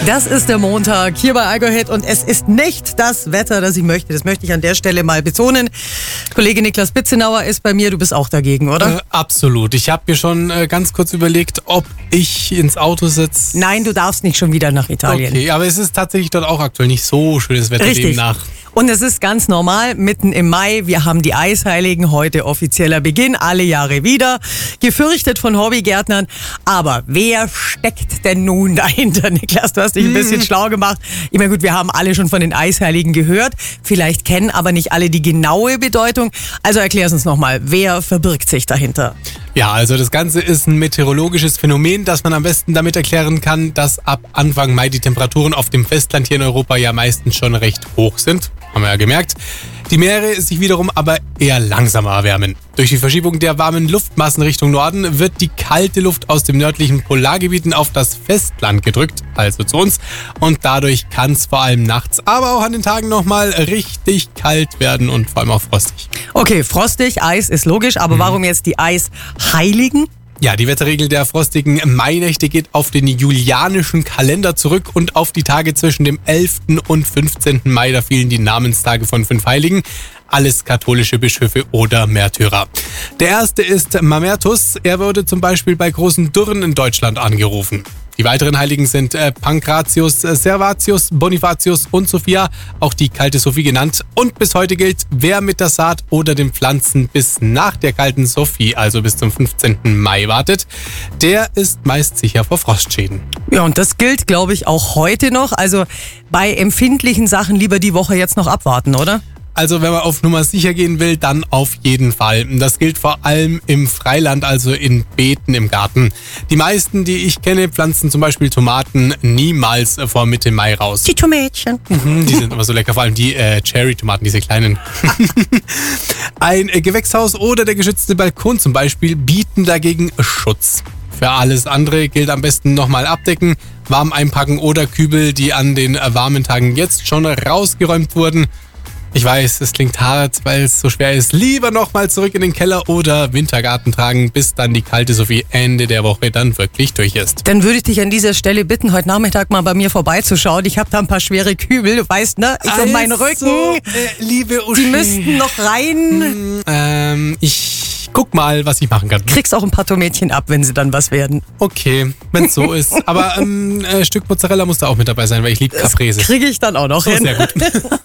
Das ist der Montag hier bei Algohit und es ist nicht das Wetter, das ich möchte. Das möchte ich an der Stelle mal betonen. Kollege Niklas Bitzenauer ist bei mir, du bist auch dagegen, oder? Absolut. Ich habe mir schon ganz kurz überlegt, ob ich ins Auto sitze. Nein, du darfst nicht schon wieder nach Italien. Okay, aber es ist tatsächlich dort auch aktuell nicht so schönes Wetter. Richtig. Demnach. Und es ist ganz normal, mitten im Mai, wir haben die Eisheiligen, heute offizieller Beginn, alle Jahre wieder, gefürchtet von Hobbygärtnern. Aber wer steckt denn nun dahinter, Niklas? Du hast dich ein bisschen schlau gemacht. Ich meine, gut, wir haben alle schon von den Eisheiligen gehört, vielleicht kennen aber nicht alle die genaue Bedeutung. Also erklär es uns nochmal, wer verbirgt sich dahinter? Ja, also das Ganze ist ein meteorologisches Phänomen, das man am besten damit erklären kann, dass ab Anfang Mai die Temperaturen auf dem Festland hier in Europa ja meistens schon recht hoch sind. Haben wir ja gemerkt. Die Meere sich wiederum aber eher langsamer erwärmen. Durch die Verschiebung der warmen Luftmassen Richtung Norden wird die kalte Luft aus den nördlichen Polargebieten auf das Festland gedrückt, also zu uns. Und dadurch kann es vor allem nachts, aber auch an den Tagen nochmal richtig kalt werden und vor allem auch frostig. Okay, frostig, Eis ist logisch, aber warum jetzt die Eisheiligen? Ja, die Wetterregel der frostigen Mainächte geht auf den julianischen Kalender zurück und auf die Tage zwischen dem 11. und 15. Mai. Da fielen die Namenstage von 5 Heiligen, alles katholische Bischöfe oder Märtyrer. Der erste ist Mamertus. Er wurde zum Beispiel bei großen Dürren in Deutschland angerufen. Die weiteren Heiligen sind Pankratius, Servatius, Bonifatius und Sophia, auch die kalte Sophie genannt. Und bis heute gilt, wer mit der Saat oder den Pflanzen bis nach der kalten Sophie, also bis zum 15. Mai wartet, der ist meist sicher vor Frostschäden. Ja, und das gilt, glaube ich, auch heute noch. Also bei empfindlichen Sachen lieber die Woche jetzt noch abwarten, oder? Also wenn man auf Nummer sicher gehen will, dann auf jeden Fall. Das gilt vor allem im Freiland, also in Beeten im Garten. Die meisten, die ich kenne, pflanzen zum Beispiel Tomaten niemals vor Mitte Mai raus. Die Tomätchen. Die sind immer so lecker, vor allem die Cherry-Tomaten, diese kleinen. Ein Gewächshaus oder der geschützte Balkon zum Beispiel bieten dagegen Schutz. Für alles andere gilt am besten nochmal abdecken, warm einpacken oder Kübel, die an den warmen Tagen jetzt schon rausgeräumt wurden. Ich weiß, es klingt hart, weil es so schwer ist. Lieber nochmal zurück in den Keller oder Wintergarten tragen, bis dann die kalte Sophie Ende der Woche dann wirklich durch ist. Dann würde ich dich an dieser Stelle bitten, heute Nachmittag mal bei mir vorbeizuschauen. Ich habe da ein paar schwere Kübel, du weißt, ne? Ich und mein Rücken. Liebe Uschi. Die müssten noch rein. Ich guck mal, was ich machen kann. Kriegst auch ein paar Tomätchen ab, wenn sie dann was werden. Okay, wenn es so ist. Aber ein Stück Mozzarella muss da auch mit dabei sein, weil ich liebe Caprese. Kriege ich dann auch noch hin. Sehr gut.